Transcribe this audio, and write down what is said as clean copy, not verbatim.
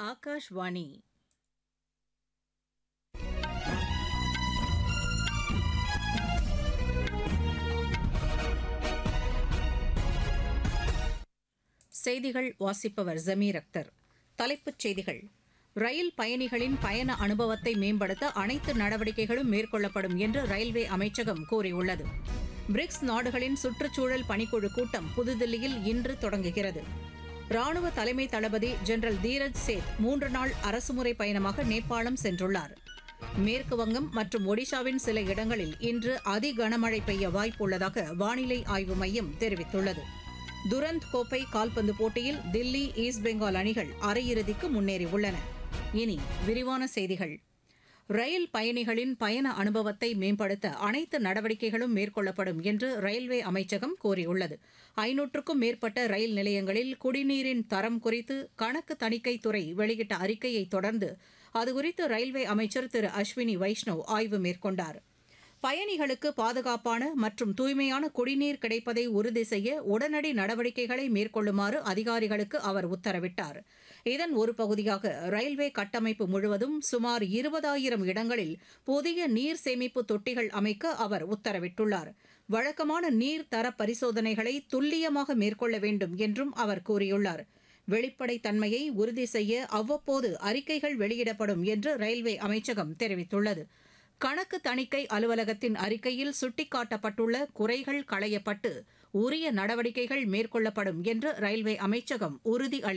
ஆகாஷ்வாணி. செய்திகள் வாசிப்பவர் ஜமீர் அக்தர். தலைப்புச் செய்திகள்: ரயில் பயணிகளின் பயண அனுபவத்தை மேம்படுத்த அனைத்து நடவடிக்கைகளும் மேற்கொள்ளப்படும் என்று ரயில்வே அமைச்சகம் கூறியுள்ளது. பிரிக்ஸ் நாடுகளின் சுற்றுச்சூழல் பணிக்குழு கூட்டம் புதுதில்லியில் இன்று தொடங்குகிறது. ராணுவ தலைமை தளபதி ஜெனரல் தீரஜ் சேத் 3 நாள் அரசுமுறை பயணமாக நேபாளம் சென்றுள்ளார். மேற்குவங்கம் மற்றும் ஒடிஷாவின் சில இடங்களில் இன்று அதி கனமழை பெய்ய வாய்ப்புள்ளதாக வானிலை ஆய்வு மையம் தெரிவித்துள்ளது. துரந்த் கோப்பை கால்பந்து போட்டியில் தில்லி, ஈஸ்ட் பெங்கால் அணிகள் அரையிறுதிக்கு முன்னேறியுள்ளன. இனி விரிவான செய்திகள். ரயில் பயணிகளின் பயண அனுபவத்தை மேம்படுத்த அனைத்து நடவடிக்கைகளும் மேற்கொள்ளப்படும் என்று ரயில்வே அமைச்சகம் கூறியுள்ளது. 500க்கும் மேற்பட்ட ரயில் நிலையங்களில் குடிநீரின் தரம் குறித்து கணக்கு தணிக்கைத் துறை வெளியிட்ட அறிக்கையை தொடர்ந்து அதுகுறித்து ரயில்வே அமைச்சர் திரு அஸ்வினி வைஷ்ணவ் ஆய்வு மேற்கொண்டார். பயணிகளுக்கு பாதுகாப்பான மற்றும் தூய்மையான குடிநீர் கிடைப்பதை உறுதி செய்ய உடனடி நடவடிக்கைகளை மேற்கொள்ளுமாறு அதிகாரிகளுக்கு அவர் உத்தரவிட்டார். இதன் ஒரு பகுதியாக ரயில்வே கட்டமைப்பு முழுவதும் சுமார் 20,000 இடங்களில் புதிய நீர் சேமிப்பு தொட்டிகள் அமைக்க அவர் உத்தரவிட்டுள்ளார். வழக்கமான நீர் தர பரிசோதனைகளை துல்லியமாக மேற்கொள்ள வேண்டும் என்றும் அவர் கூறியுள்ளார். வெளிப்படைத்தன்மையை உறுதி செய்ய அவ்வப்போது அறிக்கைகள் வெளியிடப்படும் என்று ரயில்வே அமைச்சகம் தெரிவித்துள்ளது. கணக்கு தணிக்கை அலுவலகத்தின் அறிக்கையில் சுட்டிக்காட்டப்பட்டுள்ள குறைகள் களையப்பட்டு உரிய நடவடிக்கைகள் மேற்கொள்ளப்படும் என்று ரயில்வே அமைச்சகம் உறுதி